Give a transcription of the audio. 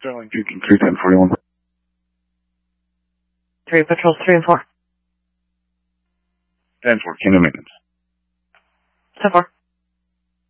Starling Peking 31041. 3 patrols 3 and 4. 10-4, Kingdom Maintenance. 10-4.